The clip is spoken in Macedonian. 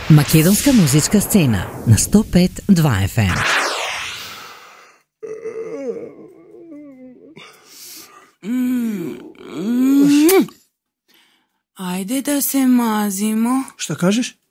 Македонска музичка сцена на 105.2 FM. Ajde da se mazimo. Šta kažeš?